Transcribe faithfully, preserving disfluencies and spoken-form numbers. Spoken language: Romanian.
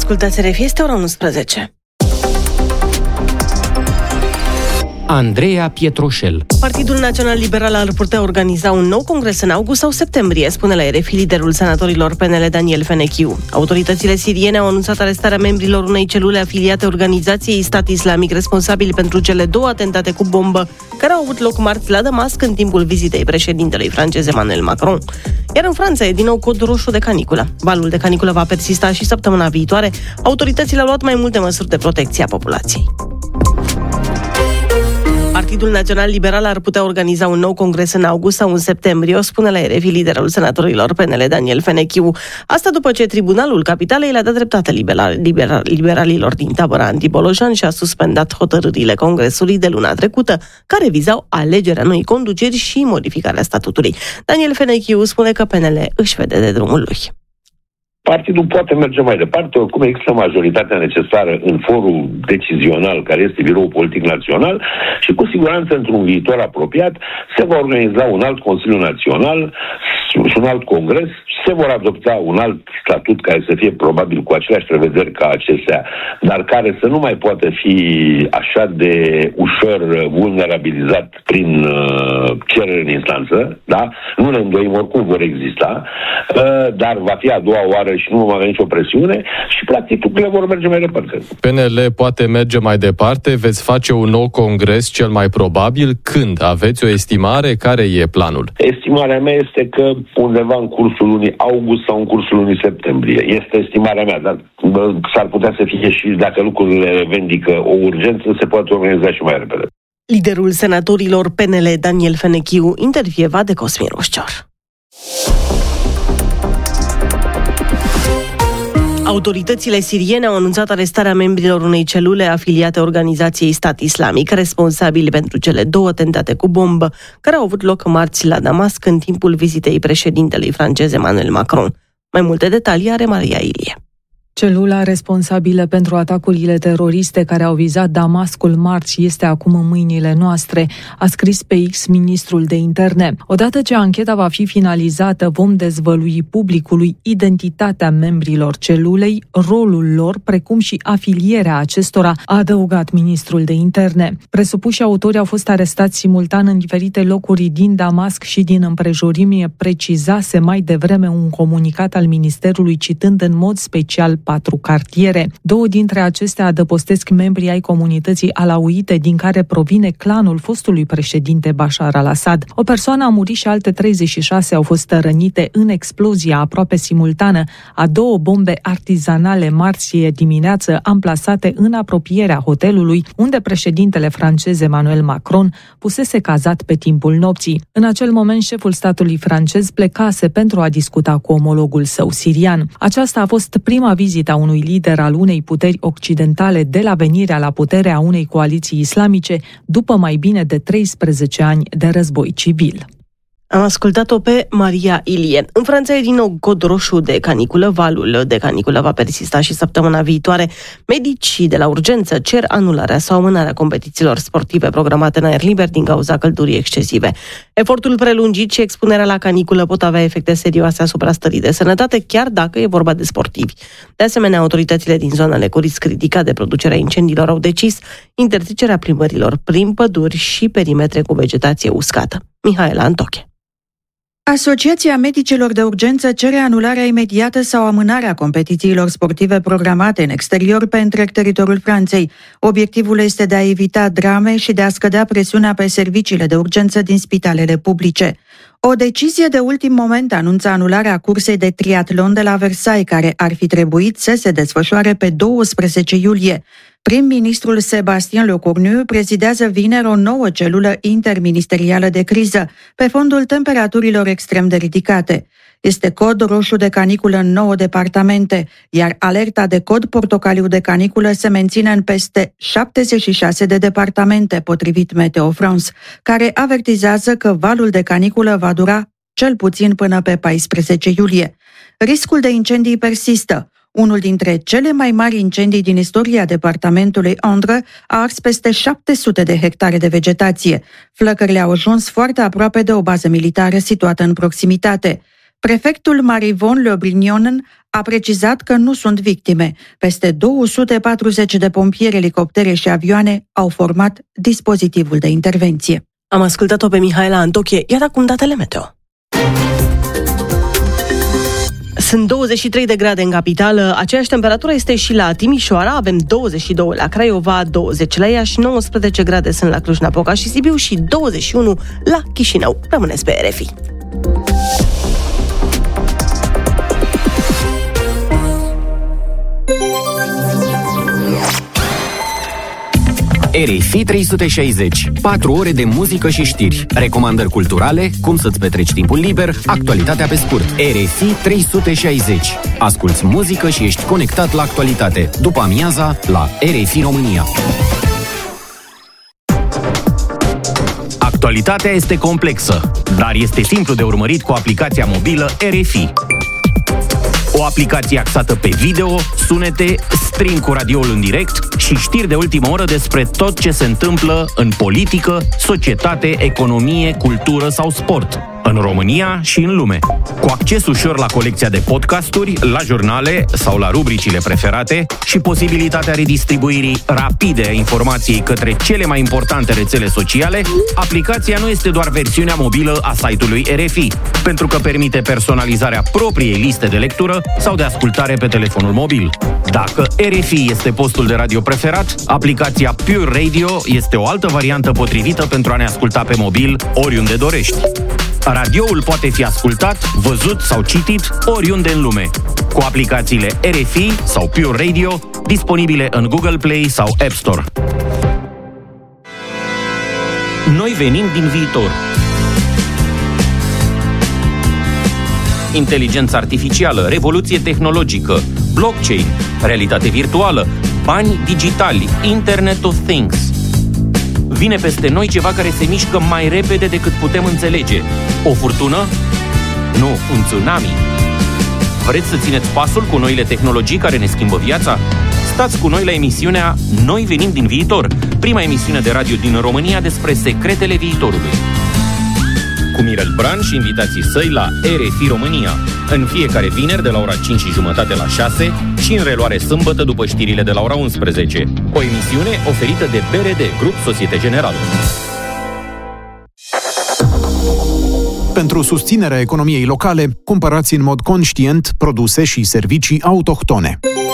Ascultați R F I, este ora unsprezece. Andreea Pietroșel. Partidul Național Liberal ar putea organiza un nou congres în august sau septembrie, spune la R F I liderul senatorilor P N L Daniel Fenechiu. Autoritățile siriene au anunțat arestarea membrilor unei celule afiliate organizației Stat Islamic, responsabili pentru cele două atentate cu bombă care au avut loc marți la Damasc în timpul vizitei președintelui francez Emmanuel Macron. Iar în Franța e din nou cod roșu de caniculă. Valul de caniculă va persista și săptămâna viitoare. Autoritățile au luat mai multe măsuri de protecție a populației. Partidul Național Liberal ar putea organiza un nou congres în august sau în septembrie, o spune la R F I liderul senatorilor P N L Daniel Fenechiu. Asta după ce Tribunalul Capitalei le-a dat dreptate liberal, liberal, liberalilor din tabăra anti-Bolojan și a suspendat hotărârile Congresului de luna trecută, care vizau alegerea noii conduceri și modificarea statutului. Daniel Fenechiu spune că P N L își vede de drumul lui. Partidul poate merge mai departe, oricum există majoritatea necesară în forul decizional, care este Biroul Politic Național, și cu siguranță într-un viitor apropiat se va organiza un alt Consiliu Național și un alt congres, se vor adopta un alt statut care să fie probabil cu aceleași prevederi ca acestea, dar care să nu mai poată fi așa de ușor vulnerabilizat prin uh, cerere în instanță, da? Nu ne îndoim, oricum vor exista, uh, dar va fi a doua oară și nu va avea nicio presiune și practic lucrurile vor merge mai departe. P N L poate merge mai departe, veți face un nou congres cel mai probabil. Când? Aveți o estimare? Care e planul? Estimarea mea este că undeva în cursul lunii august sau în cursul lunii septembrie. Este estimarea mea, dar bă, s-ar putea să fie și, dacă lucrurile revendică o urgență, se poate organiza și mai repede. Liderul senatorilor P N L Daniel Fenechiu, intervievat de Cosmin Roșcior. Autoritățile siriene au anunțat arestarea membrilor unei celule afiliate organizației Stat Islamic, responsabili pentru cele două atentate cu bombă, care au avut loc marți la Damasc în timpul vizitei președintelui francez Emmanuel Macron. Mai multe detalii are Maria Ilie. Celula responsabilă pentru atacurile teroriste care au vizat Damascul marți este acum în mâinile noastre, a scris pe X ministrul de interne. Odată ce ancheta va fi finalizată, vom dezvălui publicului identitatea membrilor celulei, rolul lor, precum și afilierea acestora, a adăugat ministrul de interne. Presupuși autori au fost arestați simultan în diferite locuri din Damasc și din împrejurimi, precizase mai devreme un comunicat al ministerului, citând în mod special patru cartiere. Două dintre acestea adăpostesc membrii ai comunității alauite, din care provine clanul fostului președinte Bashar al-Assad. O persoană a murit și alte treizeci și șase au fost rănite în explozia aproape simultană a două bombe artizanale marți dimineață amplasate în apropierea hotelului unde președintele francez Emmanuel Macron pusese cazat pe timpul nopții. În acel moment, șeful statului francez plecase pentru a discuta cu omologul său sirian. Aceasta a fost prima vizită a unui lider al unei puteri occidentale de la venirea la putere a unei coaliții islamice după mai bine de treisprezece ani de război civil. Am ascultat-o pe Maria Ilie. În Franța e din nou cod roșu de caniculă. Valul de caniculă va persista și săptămâna viitoare. Medicii de la urgență cer anularea sau amânarea competițiilor sportive programate în aer liber din cauza căldurii excesive. Efortul prelungit și expunerea la caniculă pot avea efecte serioase asupra stării de sănătate, chiar dacă e vorba de sportivi. De asemenea, autoritățile din zonele cu risc ridicat de producerea incendiilor au decis interzicerea plimbărilor prin păduri și perimetre cu vegetație uscată. Mihaela Antoche. Asociația Medicilor de Urgență cere anularea imediată sau amânarea competițiilor sportive programate în exterior pe întreg teritoriul Franței. Obiectivul este de a evita drame și de a scădea presiunea pe serviciile de urgență din spitalele publice. O decizie de ultim moment anunță anularea cursei de triatlon de la Versailles, care ar fi trebuit să se desfășoare pe douăsprezece iulie. Prim-ministrul Sébastien Lecornu prezidează vineri o nouă celulă interministerială de criză, pe fondul temperaturilor extrem de ridicate. Este cod roșu de caniculă în nouă departamente, iar alerta de cod portocaliu de caniculă se menține în peste șaptezeci și șase de departamente, potrivit Meteo France, care avertizează că valul de caniculă va dura cel puțin până pe paisprezece iulie. Riscul de incendii persistă. Unul dintre cele mai mari incendii din istoria departamentului Indre a ars peste șapte sute de hectare de vegetație. Flăcările au ajuns foarte aproape de o bază militară situată în proximitate. Prefectul Marivon Le Brignon a precizat că nu sunt victime. Peste două sute patruzeci de pompieri, elicoptere și avioane au format dispozitivul de intervenție. Am ascultat-o pe Mihaela Antochie, iar acum datele meteo. Sunt douăzeci și trei de grade în capitală, aceeași temperatură este și la Timișoara, avem douăzeci și doi la Craiova, douăzeci la Iași, nouăsprezece grade sunt la Cluj-Napoca și Sibiu și douăzeci și unu la Chișinău. Rămâneți pe R F I. R F I trei sute șaizeci. patru ore de muzică și știri, recomandări culturale, cum să-ți petreci timpul liber, actualitatea pe scurt. R F I trei sute șaizeci. Asculți muzică și ești conectat la actualitate. După amiaza, la R F I România. Actualitatea este complexă, dar este simplu de urmărit cu aplicația mobilă R F I. O aplicație axată pe video, sunete, stream cu radioul în direct și știri de ultimă oră despre tot ce se întâmplă în politică, societate, economie, cultură sau sport, în România și în lume. Cu acces ușor la colecția de podcasturi, la jurnale sau la rubricile preferate și posibilitatea redistribuirii rapide a informației către cele mai importante rețele sociale, aplicația nu este doar versiunea mobilă a site-ului R F I, pentru că permite personalizarea propriei liste de lectură sau de ascultare pe telefonul mobil. Dacă R F I este postul de radio preferat, aplicația Pure Radio este o altă variantă potrivită pentru a ne asculta pe mobil oriunde dorești. Radioul poate fi ascultat, văzut sau citit oriunde în lume, cu aplicațiile R F I sau Pure Radio, disponibile în Google Play sau App Store. Noi venim din viitor. Inteligență artificială, revoluție tehnologică, blockchain, realitate virtuală, bani digitali, Internet of Things. Vine peste noi ceva care se mișcă mai repede decât putem înțelege. O furtună? Nu, un tsunami. Vreți să țineți pasul cu noile tehnologii care ne schimbă viața? Stați cu noi la emisiunea Noi venim din viitor, prima emisiune de radio din România despre secretele viitorului. Cu Mirel Bran și invitații săi la R F I România, în fiecare vineri de la ora cinci și jumătate la șase și în reluare sâmbătă după știrile de la ora unsprezece. O emisiune oferită de B R D, Grup Societe Generală. Pentru susținerea economiei locale, cumpărați în mod conștient produse și servicii autohtone.